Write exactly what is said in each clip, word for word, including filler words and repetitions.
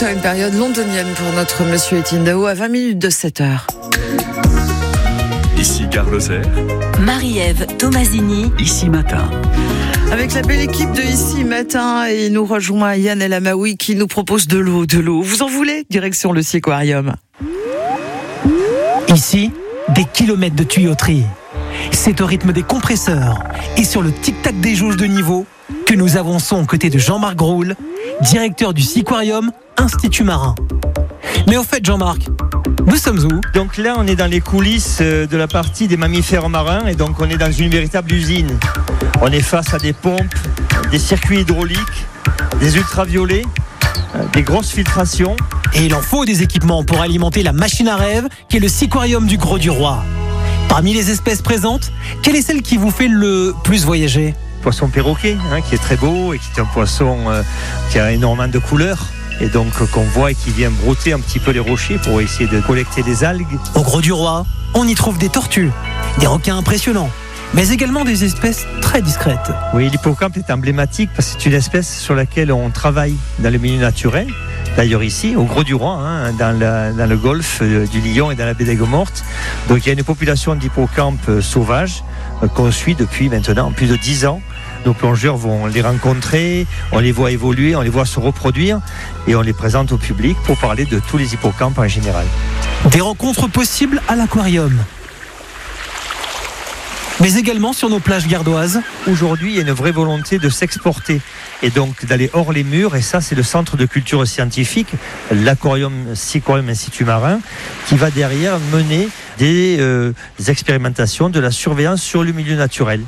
plutôt à une période londonienne pour notre monsieur Étienne Daho à vingt minutes de sept heures. Ici Gare Lozère. Marie-Ève Tomasini. Ici Matin. Avec la belle équipe de Ici Matin, et il nous rejoint Yann El Amaoui qui nous propose de l'eau, de l'eau. Vous en voulez ? Direction le Seaquarium. Ici, des kilomètres de tuyauterie. C'est au rythme des compresseurs et sur le tic-tac des jauges de niveau que nous avançons aux côtés de Jean-Marc Groul, directeur du Seaquarium Institut Marin. Mais au fait, Jean-Marc, nous sommes où ? Donc là, on est dans les coulisses de la partie des mammifères marins et donc on est dans une véritable usine. On est face à des pompes, des circuits hydrauliques, des ultraviolets, des grosses filtrations. Et il en faut des équipements pour alimenter la machine à rêve qui est le Seaquarium du Gros du Roi. Parmi les espèces présentes, quelle est celle qui vous fait le plus voyager ? Poisson perroquet, hein, qui est très beau et qui est un poisson euh, qui a énormément de couleurs. Et donc euh, qu'on voit et qui vient brouter un petit peu les rochers pour essayer de collecter des algues. Au Gros du Roi, on y trouve des tortues, des requins impressionnants, mais également des espèces très discrètes. Oui, l'hippocampe est emblématique parce que c'est une espèce sur laquelle on travaille dans le milieu naturel. D'ailleurs ici, au Gros du Roi, hein, dans, la, dans le golfe euh, du Lion et dans la baie d'Aigues-Mortes. Donc il y a une population d'hippocampes euh, sauvages euh, qu'on suit depuis maintenant plus de dix ans. Nos plongeurs vont les rencontrer, on les voit évoluer, on les voit se reproduire et on les présente au public pour parler de tous les hippocampes en général. Des rencontres possibles à l'aquarium, mais également sur nos plages gardoises. Aujourd'hui, il y a une vraie volonté de s'exporter et donc d'aller hors les murs. Et ça, c'est le centre de culture scientifique, l'aquarium Seaquarium Institut Marin, qui va derrière mener des, euh, des expérimentations, de la surveillance sur le milieu naturel.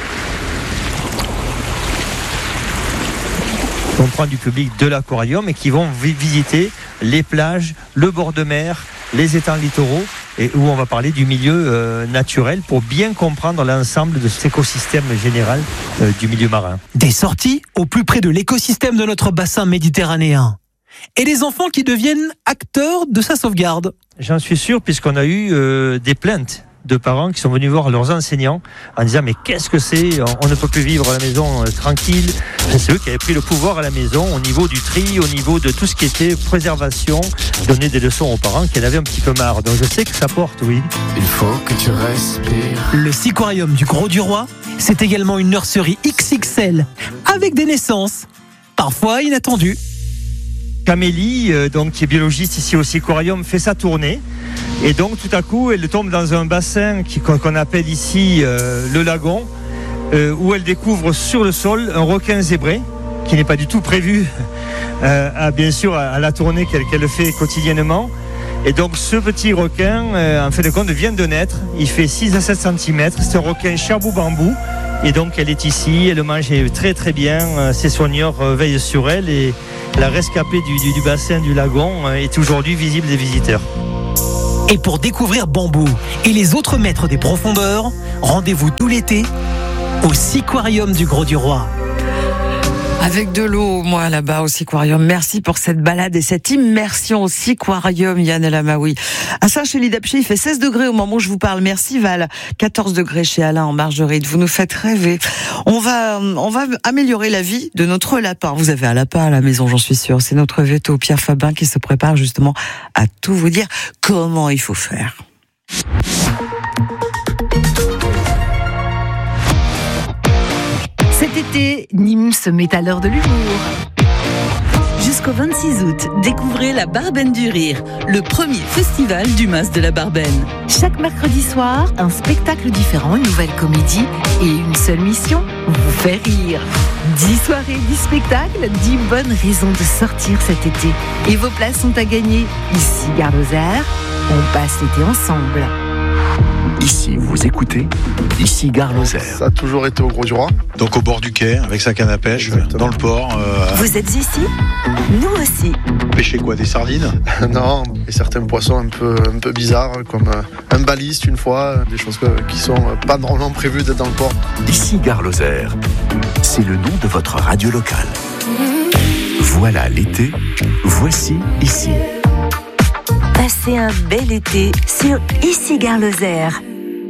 On prend du public de l'aquarium et qui vont visiter les plages, le bord de mer, les étangs littoraux et où on va parler du milieu euh, naturel pour bien comprendre l'ensemble de cet écosystème général euh, du milieu marin. Des sorties au plus près de l'écosystème de notre bassin méditerranéen. Et les enfants qui deviennent acteurs de sa sauvegarde. J'en suis sûr puisqu'on a eu euh, des plaintes de parents qui sont venus voir leurs enseignants en disant mais qu'est-ce que c'est, on, on ne peut plus vivre à la maison euh, tranquille. C'est eux qui avaient pris le pouvoir à la maison au niveau du tri, au niveau de tout ce qui était préservation, donner des leçons aux parents qui en avaient un petit peu marre. Donc je sais que ça porte, oui. Il faut que tu respires. Le Seaquarium du Gros du Roi, c'est également une nurserie X X L avec des naissances parfois inattendues. Camélie, euh, donc, qui est biologiste ici au Seaquarium, fait sa tournée. Et donc, tout à coup, elle tombe dans un bassin qui, qu'on appelle ici euh, le lagon, euh, où elle découvre sur le sol un requin zébré, qui n'est pas du tout prévu, euh, à, bien sûr, à, à la tournée qu'elle, qu'elle fait quotidiennement. Et donc, ce petit requin, euh, en fin de compte, vient de naître. Il fait six à sept centimètres. C'est un requin chabou-bambou. Et donc, elle est ici, elle mange très très bien. Ses soigneurs euh, veillent sur elle et la rescapée du, du, du bassin du lagon euh, est aujourd'hui visible des visiteurs. Et pour découvrir Bambou et les autres maîtres des profondeurs, rendez-vous tout l'été au Seaquarium du Gros du Roi. Avec de l'eau, moi, là-bas, au Seaquarium. Merci pour cette balade et cette immersion au Seaquarium, Yann El Amaoui. À Saint-Chély-d'Apcher, il fait seize degrés au moment où je vous parle. Merci, Val. quatorze degrés chez Alain en Margeride. Vous nous faites rêver. On va, on va améliorer la vie de notre lapin. Vous avez un lapin à la maison, j'en suis sûre. C'est notre veto, Pierre Fabin, qui se prépare justement à tout vous dire comment il faut faire. Cet été, Nîmes se met à l'heure de l'humour. Jusqu'au vingt-six août, découvrez la Barbaine du Rire, le premier festival du Mas de la Barbaine. Chaque mercredi soir, un spectacle différent, une nouvelle comédie et une seule mission, vous faire rire. dix soirées, dix spectacles, dix bonnes raisons de sortir cet été. Et vos places sont à gagner. Ici, Gare Lozère, on passe l'été ensemble. Ici, vous écoutez. Ici, Gare Lozère. Ça a toujours été au Gros du Roi. Donc au bord du quai, avec sa canne à pêche, Exactement. dans le port. Euh, Vous êtes ici ? Nous aussi. pêcher quoi, des sardines? Non, et certains poissons un peu, un peu bizarres, comme un baliste une fois, des choses qui sont pas normalement prévues d'être dans le port. Ici, Gare Lozère. C'est le nom de votre radio locale. Voilà l'été. Voici ici. Passez un bel été sur Ici Gare Lozère.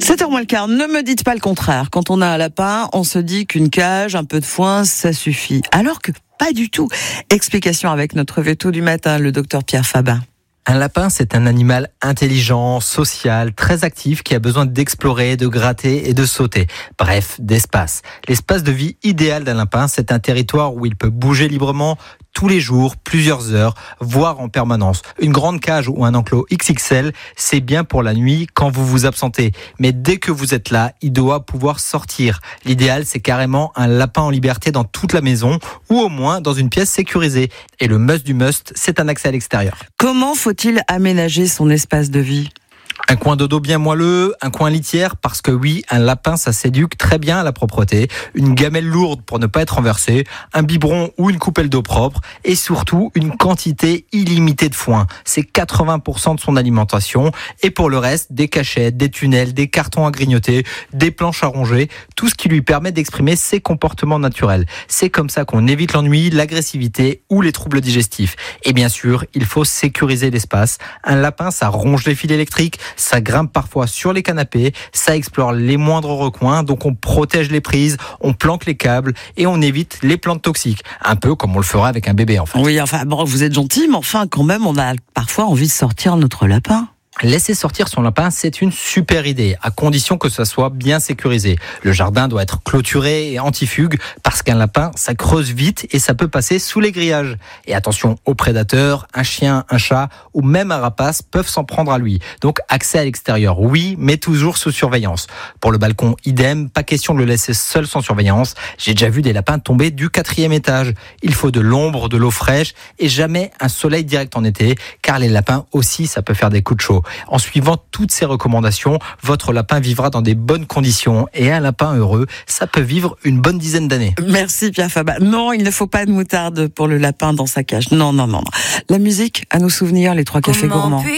sept heures moins le quart, ne me dites pas le contraire. Quand on a un lapin, on se dit qu'une cage, un peu de foin, ça suffit. Alors que pas du tout. Explication avec notre veto du matin, le docteur Pierre Fabin. Un lapin, c'est un animal intelligent, social, très actif, qui a besoin d'explorer, de gratter et de sauter. Bref, d'espace. L'espace de vie idéal d'un lapin, c'est un territoire où il peut bouger librement tous les jours, plusieurs heures, voire en permanence. Une grande cage ou un enclos X X L, c'est bien pour la nuit quand vous vous absentez. Mais dès que vous êtes là, il doit pouvoir sortir. L'idéal, c'est carrément un lapin en liberté dans toute la maison ou au moins dans une pièce sécurisée. Et le must du must, c'est un accès à l'extérieur. Comment faut-il aménager son espace de vie ? Un coin de dos bien moelleux, un coin litière, parce que oui, un lapin, ça s'éduque très bien à la propreté, une gamelle lourde pour ne pas être renversé, un biberon ou une coupelle d'eau propre, et surtout une quantité illimitée de foin. C'est quatre-vingts pour cent de son alimentation, et pour le reste, des cachettes, des tunnels, des cartons à grignoter, des planches à ronger, tout ce qui lui permet d'exprimer ses comportements naturels. C'est comme ça qu'on évite l'ennui, l'agressivité ou les troubles digestifs. Et bien sûr, il faut sécuriser l'espace. Un lapin, ça ronge les fils électriques, ça grimpe parfois sur les canapés, ça explore les moindres recoins, donc on protège les prises, on planque les câbles et on évite les plantes toxiques. Un peu comme on le ferait avec un bébé en fait. Oui, enfin, bon, vous êtes gentil, mais enfin, quand même, on a parfois envie de sortir notre lapin. Laisser sortir son lapin, c'est une super idée, à condition que ça soit bien sécurisé. Le jardin doit être clôturé et anti-fugue, parce qu'un lapin, ça creuse vite et ça peut passer sous les grillages. Et attention aux prédateurs, un chien, un chat ou même un rapace peuvent s'en prendre à lui. Donc accès à l'extérieur, oui, mais toujours sous surveillance. Pour le balcon, idem, pas question de le laisser seul sans surveillance. J'ai déjà vu des lapins tomber du quatrième étage. Il faut de l'ombre, de l'eau fraîche et jamais un soleil direct en été, car les lapins aussi, ça peut faire des coups de chaud. En suivant toutes ces recommandations, votre lapin vivra dans des bonnes conditions. Et un lapin heureux, ça peut vivre une bonne dizaine d'années. Merci Pierre Fabin. Non, il ne faut pas de moutarde pour le lapin dans sa cage. Non, non, non. non. La musique, à nos souvenirs, les trois cafés gourmands.